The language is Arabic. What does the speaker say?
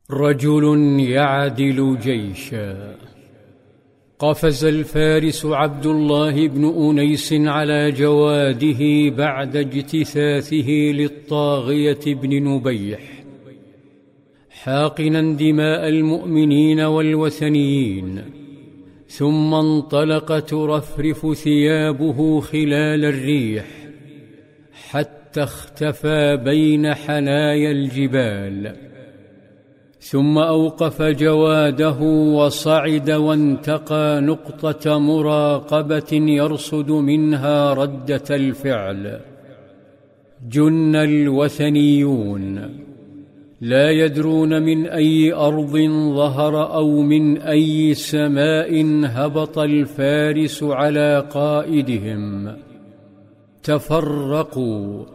رجل يعدل جيشا. قفز الفارس عبد الله بن أنيس على جواده بعد اجتثاثه للطاغية بن نبيح، حاقنا دماء المؤمنين والوثنيين، ثم انطلق ترفرف ثيابه خلال الريح حتى اختفى بين حنايا الجبال، ثم أوقف جواده وصعد وانتقى نقطة مراقبة يرصد منها ردة الفعل. جن الوثنيون لا يدرون من أي أرض ظهر أو من أي سماء هبط الفارس على قائدهم. تفرقوا